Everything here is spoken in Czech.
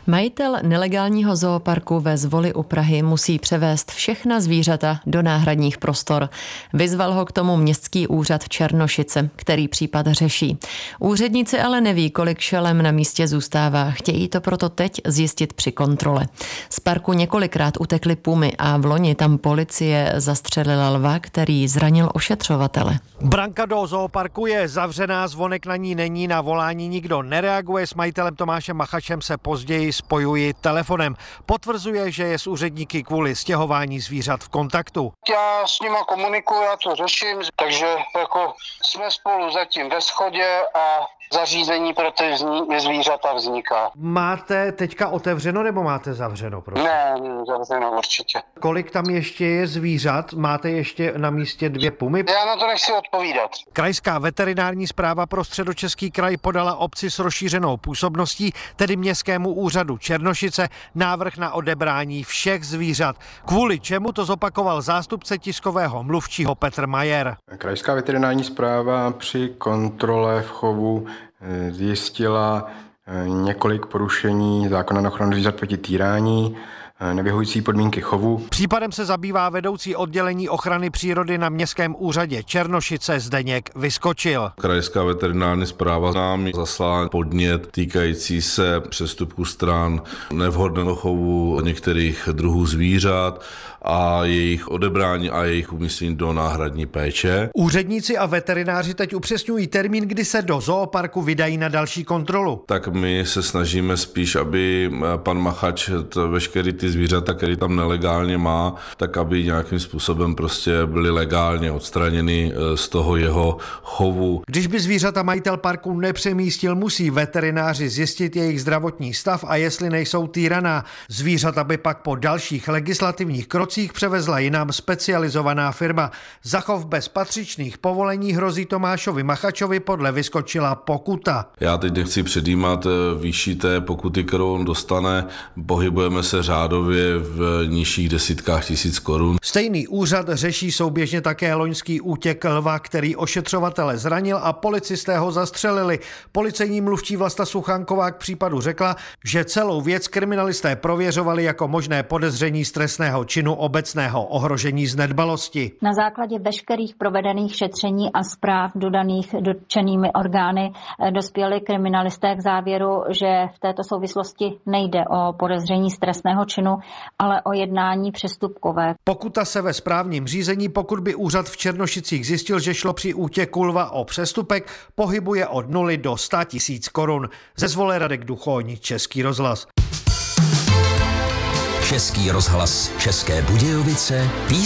Majitel nelegálního zooparku ve Zvoli u Prahy musí převést všechna zvířata do náhradních prostor. Vyzval ho k tomu městský úřad Černošice, který případ řeší. Úředníci ale neví, kolik šelem na místě zůstává. Chtějí to proto teď zjistit při kontrole. Z parku několikrát utekly pumy a vloni tam policie zastřelila lva, který zranil ošetřovatele. Branka do zooparku je zavřená, zvonek na ní není, na volání nikdo nereaguje. S majitelem Tomášem Machačem se později spojuji telefonem. Potvrzuje, že je s úředníky kvůli stěhování zvířat v kontaktu. Já s nima komunikuju, já to řeším, takže jako jsme spolu zatím ve shodě a zařízení pro ty zvířata vzniká. Máte teďka otevřeno nebo máte zavřeno? Prosím? Ne, zavřeno určitě. Kolik tam ještě je zvířat? Máte ještě na místě 2 pumy? Já na to nechci odpovídat. Krajská veterinární správa pro Středočeský kraj podala obci s rozšířenou působností, tedy Městskému úřadu Černošice, návrh na odebrání všech zvířat. Kvůli čemu to zopakoval zástupce tiskového mluvčího Petr Majer. Krajská veterinární správa při kontrole v chovu zjistila několik porušení zákona na ochranu zvířat proti týrání, nevyhovující podmínky chovu. Případem se zabývá vedoucí oddělení ochrany přírody na Městském úřadě Černošice Zdeněk Vyskočil. Krajská veterinární správa nám zaslala podnět týkající se přestupku stran nevhodného chovu některých druhů zvířat a jejich odebrání a jejich umístění do náhradní péče. Úředníci a veterináři teď upřesňují termín, kdy se do zooparku vydají na další kontrolu. Tak my se snažíme spíš, aby pan Machač veškerý ty zvířata, který tam nelegálně má, tak aby nějakým způsobem prostě byly legálně odstraněny z toho jeho chovu. Když by zvířata majitel parku nepřemístil, musí veterináři zjistit jejich zdravotní stav a jestli nejsou týraná. Zvířata by pak po dalších legislativních krocích převezla jinam specializovaná firma. Za chov bez patřičných povolení hrozí Tomášovi Machačovi podle Vyskočila pokuta. Já teď nechci předjímat výši té pokuty, kterou on dostane. Pohybujeme se řádově v nižších desítkách tisíc korun. Stejný úřad řeší souběžně také loňský útěk lva, který ošetřovatele zranil a policisté ho zastřelili. Policejní mluvčí Vlasta Suchánková k případu řekla, že celou věc kriminalisté prověřovali jako možné podezření z trestného činu obecného ohrožení z nedbalosti. Na základě veškerých provedených šetření a zpráv dodaných dotčenými orgány dospěli kriminalisté k závěru, že v této souvislosti nejde o podezření z trestného činu, ale o jednání přestupkové. Pokuta se ve správním řízení, pokud by úřad v Černošicích zjistil, že šlo při útěku lva o přestupek, pohybuje od 0 do 100 000 korun. Ze Zvole Radek Duchoň, Český rozhlas. Český rozhlas České Budějovice,